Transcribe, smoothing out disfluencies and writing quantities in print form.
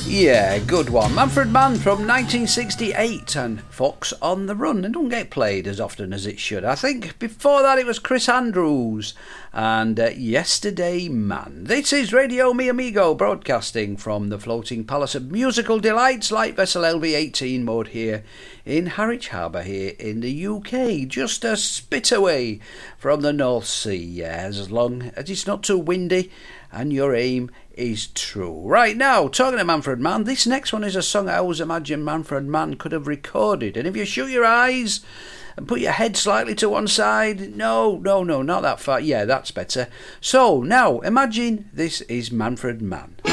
Yeah, good one. Manfred Mann from 1968 and Fox on the Run. It don't get played as often as it should. I think before that it was Chris Andrews and Yesterday Man. This is Radio Mi Amigo, broadcasting from the floating palace of musical delights, light vessel LV18 mode here in Harwich Harbour here in the UK. Just a spit away from the North Sea, yeah, as long as it's not too windy and your aim is true. Right, now, talking to Manfred Mann, this next one is a song I always imagined Manfred Mann could have recorded. And if you shut your eyes and put your head slightly to one side, no, not that far. Yeah, that's better. So, now, imagine this is Manfred Mann.